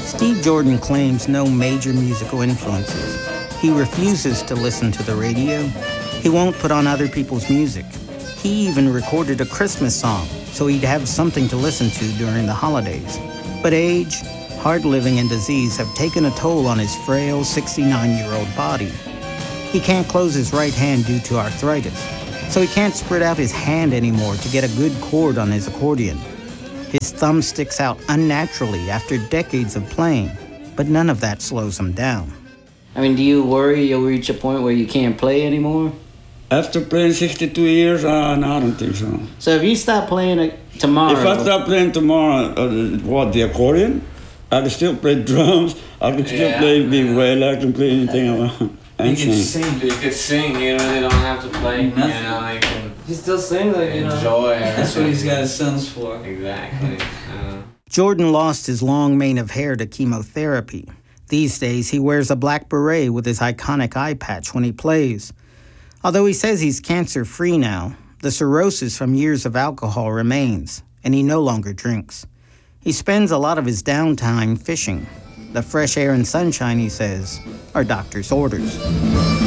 Steve Jordan claims no major musical influences. He refuses to listen to the radio. He won't put on other people's music. He even recorded a Christmas song so he'd have something to listen to during the holidays. But age, hard living, and disease have taken a toll on his frail 69-year-old body. He can't close his right hand due to arthritis, so he can't spread out his hand anymore to get a good chord on his accordion. His thumb sticks out unnaturally after decades of playing, but none of that slows him down. I mean, do you worry you'll reach a point where you can't play anymore? After playing 62 years, no, I don't think so. So if you stop playing tomorrow... If I stop playing tomorrow, the accordion? I can still play drums, I can still play big whale, I can play anything I want. You can sing. You could sing, you know, they don't have to play, you know, you can... He still sings, like, you know. Enjoy. That's what he's got his sons for. Exactly. Jordan lost his long mane of hair to chemotherapy. These days, he wears a black beret with his iconic eye patch when he plays. Although he says he's cancer-free now, the cirrhosis from years of alcohol remains, and he no longer drinks. He spends a lot of his downtime fishing. The fresh air and sunshine, he says, are doctor's orders.